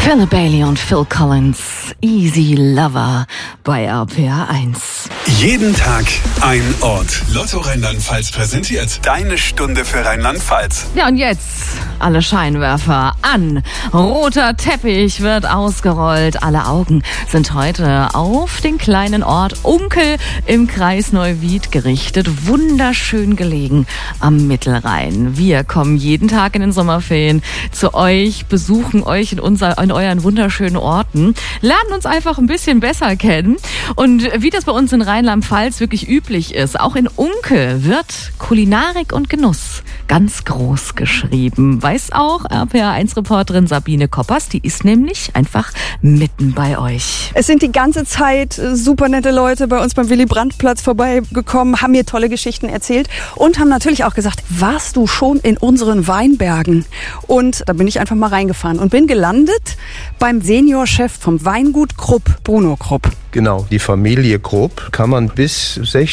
Philip Bailey und Phil Collins, Easy Lover bei RPR 1. Jeden Tag ein Ort. Lotto Rheinland-Pfalz präsentiert deine Stunde für Rheinland-Pfalz. Ja, und jetzt alle Scheinwerfer an. Roter Teppich wird ausgerollt. Alle Augen sind heute auf den kleinen Ort Unkel im Kreis Neuwied gerichtet. Wunderschön gelegen am Mittelrhein. Wir kommen jeden Tag in den Sommerferien zu euch, besuchen euch in euren wunderschönen Orten, lernen uns einfach ein bisschen besser kennen. Und wie das bei uns in Rheinland-Pfalz wirklich üblich ist, auch in Unkel wird Kulinarik und Genuss ganz groß geschrieben. Weiß auch RPR1-Reporterin Sabine Koppers, die ist nämlich einfach mitten bei euch. Es sind die ganze Zeit super nette Leute bei uns beim Willy-Brandt-Platz vorbeigekommen, haben mir tolle Geschichten erzählt und haben natürlich auch gesagt, warst du schon in unseren Weinbergen? Und da bin ich einfach mal reingefahren und bin gelandet beim Seniorchef vom Weingut Krupp, Bruno Krupp. Genau, die Familie Krupp kann man bis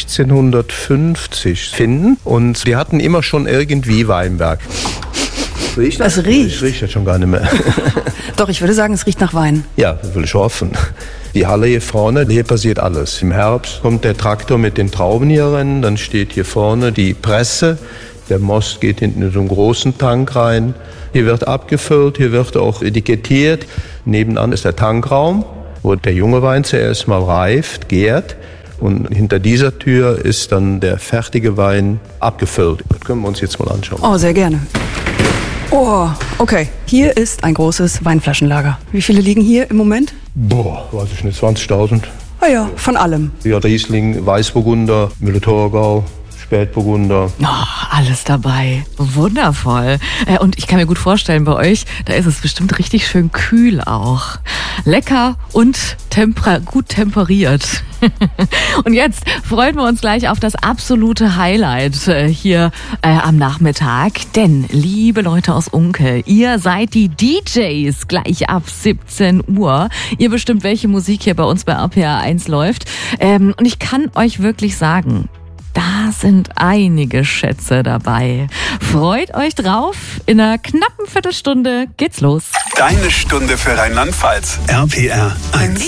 1650 finden und die hatten immer schon irgendwie Weinberg. Riecht das? Es riecht. Ich rieche das schon gar nicht mehr. Doch, ich würde sagen, es riecht nach Wein. Ja, will ich hoffen. Die Halle hier vorne, hier passiert alles. Im Herbst kommt der Traktor mit den Trauben hier rein, dann steht hier vorne die Presse. Der Most geht hinten in so einen großen Tank rein. Hier wird abgefüllt, hier wird auch etikettiert. Nebenan ist der Tankraum, wo der junge Wein zuerst mal reift, gärt. Und hinter dieser Tür ist dann der fertige Wein abgefüllt. Das können wir uns jetzt mal anschauen. Oh, sehr gerne. Oh, okay. Hier ist ein großes Weinflaschenlager. Wie viele liegen hier im Moment? Boah, weiß ich nicht, 20.000. Ah ja, von allem. Ja, Riesling, Weißburgunder, Müller-Thurgau, Spätburgunder. Oh, alles dabei. Wundervoll. Und ich kann mir gut vorstellen, bei euch, da ist es bestimmt richtig schön kühl auch. Lecker und gut temperiert. Und jetzt freuen wir uns gleich auf das absolute Highlight hier am Nachmittag. Denn, liebe Leute aus Unkel, ihr seid die DJs gleich ab 17 Uhr. Ihr bestimmt, welche Musik hier bei uns bei RPR 1 läuft. Und ich kann euch wirklich sagen, da sind einige Schätze dabei. Freut euch drauf. In einer knappen Viertelstunde geht's los. Deine Stunde für Rheinland-Pfalz. RPR 1.